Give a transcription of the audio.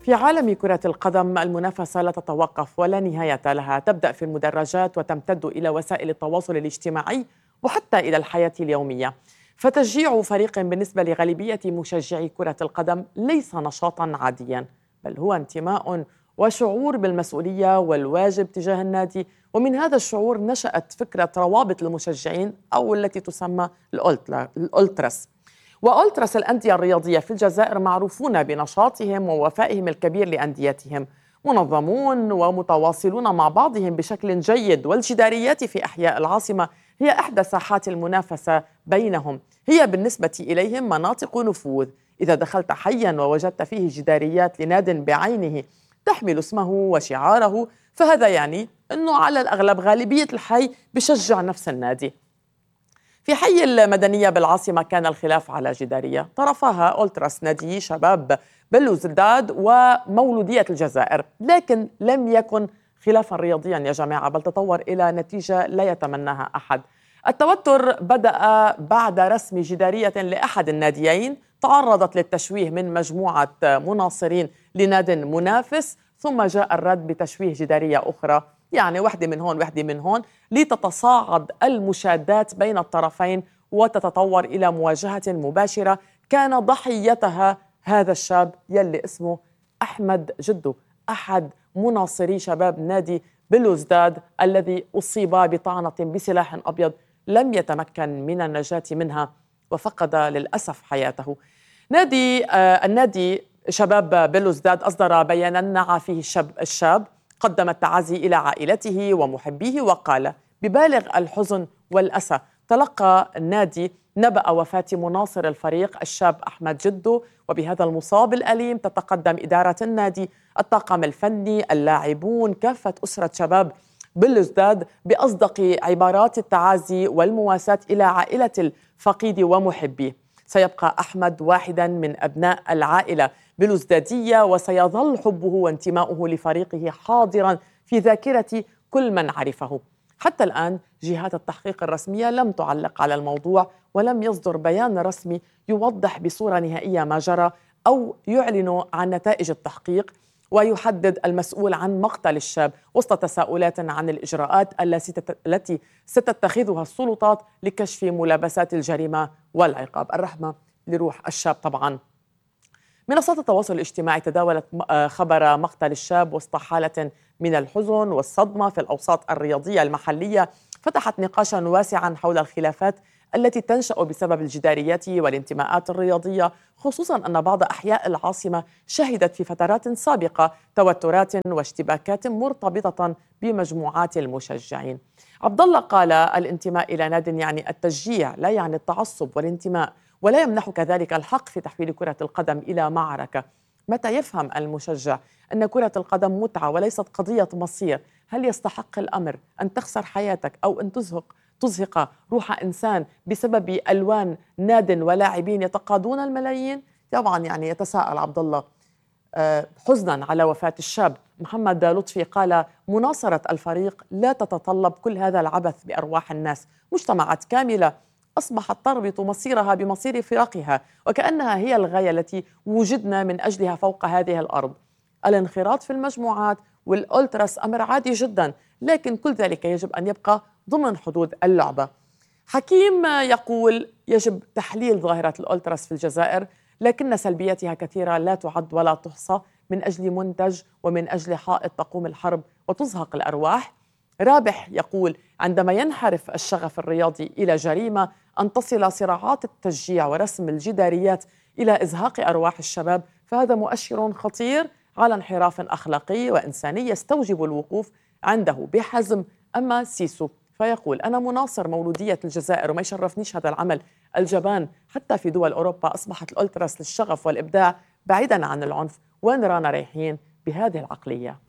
في عالم كرة القدم المنافسة لا تتوقف ولا نهاية لها، تبدأ في المدرجات وتمتد إلى وسائل التواصل الاجتماعي وحتى إلى الحياة اليومية. فتشجيع فريق بالنسبة لغالبية مشجعي كرة القدم ليس نشاطا عاديا، بل هو انتماء وشعور بالمسؤولية والواجب تجاه النادي. ومن هذا الشعور نشأت فكرة روابط المشجعين أو التي تسمى الأولتراس. وأولتراس الأندية الرياضية في الجزائر معروفون بنشاطهم ووفائهم الكبير لأنديتهم، منظمون ومتواصلون مع بعضهم بشكل جيد، والجداريات في أحياء العاصمة هي إحدى ساحات المنافسة بينهم. هي بالنسبة إليهم مناطق نفوذ. إذا دخلت حياً ووجدت فيه جداريات لناد بعينه تحمل اسمه وشعاره، فهذا يعني أنه على الأغلب غالبية الحي بشجع نفس النادي. في حي المدنية بالعاصمة كان الخلاف على جدارية طرفها أولتراس نادي شباب بلوزداد ومولودية الجزائر، لكن لم يكن خلافا رياضيا يا جماعة، بل تطور إلى نتيجة لا يتمناها أحد. التوتر بدأ بعد رسم جدارية لأحد الناديين تعرضت للتشويه من مجموعة مناصرين لناد منافس، ثم جاء الرد بتشويه جدارية أخرى، يعني واحدة من هون واحدة من هون، لتتصاعد المشادات بين الطرفين وتتطور إلى مواجهة مباشرة كان ضحيتها هذا الشاب يلي اسمه أحمد جدو، أحد مناصري شباب نادي بلوزداد الذي أصيب بطعنة بسلاح أبيض لم يتمكن من النجاة منها وفقد للأسف حياته. النادي شباب بلوزداد أصدر بيانا نعى فيه الشاب قدم التعازي إلى عائلته ومحبيه وقال: ببالغ الحزن والأسى تلقى النادي نبأ وفاة مناصر الفريق الشاب أحمد جدو، وبهذا المصاب الأليم تتقدم إدارة النادي، الطاقم الفني، اللاعبون، كافة أسرة شباب بلوزداد بأصدق عبارات التعازي والمواساة إلى عائلة الفقيد ومحبيه. سيبقى أحمد واحدا من أبناء العائلة بلوزدادية، وسيظل حبه وانتماؤه لفريقه حاضرا في ذاكرة كل من عرفه. حتى الآن جهات التحقيق الرسمية لم تعلق على الموضوع، ولم يصدر بيان رسمي يوضح بصورة نهائية ما جرى أو يعلن عن نتائج التحقيق ويحدد المسؤول عن مقتل الشاب، وسط تساؤلات عن الإجراءات التي ستتخذها السلطات لكشف ملابسات الجريمة والعقاب. الرحمة لروح الشاب طبعا. منصات التواصل الاجتماعي تداولت خبر مقتل الشاب وسط حالة من الحزن والصدمة في الأوساط الرياضية المحلية، فتحت نقاشا واسعا حول الخلافات التي تنشأ بسبب الجداريات والانتماءات الرياضية، خصوصا أن بعض أحياء العاصمة شهدت في فترات سابقة توترات واشتباكات مرتبطة بمجموعات المشجعين. عبد الله قال: الانتماء إلى ناد يعني التشجيع، لا يعني التعصب والانتماء، ولا يمنحك ذلك الحق في تحويل كرة القدم إلى معركة. متى يفهم المشجع أن كرة القدم متعة وليست قضية مصير؟ هل يستحق الأمر أن تخسر حياتك أو أن تزهق روح إنسان بسبب ألوان ناد ولاعبين يتقاضون الملايين؟ طبعا يعني يتساءل عبد الله حزنا على وفاة الشاب. محمد لطفي قال: مناصرة الفريق لا تتطلب كل هذا العبث بأرواح الناس، مجتمعات كاملة أصبحت تربط مصيرها بمصير فرقها، وكأنها هي الغاية التي وجدنا من أجلها فوق هذه الأرض. الانخراط في المجموعات والأولتراس أمر عادي جدا، لكن كل ذلك يجب أن يبقى ضمن حدود اللعبة. حكيم يقول: يجب تحليل ظاهرة الأولتراس في الجزائر، لكن سلبياتها كثيرة لا تعد ولا تحصى، من أجل منتج ومن أجل حائط تقوم الحرب وتزهق الأرواح. رابح يقول: عندما ينحرف الشغف الرياضي إلى جريمة، أن تصل صراعات التشجيع ورسم الجداريات إلى إزهاق أرواح الشباب، فهذا مؤشر خطير على انحراف أخلاقي وإنساني يستوجب الوقوف عنده بحزم. أما سيسو فيقول: أنا مناصر مولودية الجزائر وما يشرفنيش هذا العمل الجبان. حتى في دول أوروبا أصبحت الأولتراس للشغف والإبداع بعيدا عن العنف، وين رانا رايحين بهذه العقلية؟